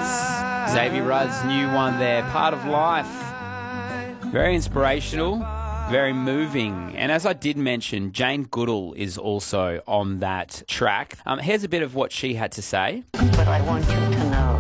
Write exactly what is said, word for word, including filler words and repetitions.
That's Xavier Rudd's new one there, Part of Life. Very inspirational, very moving. And as I did mention, Jane Goodall is also on that track. Um, here's a bit of what she had to say. But I want you to know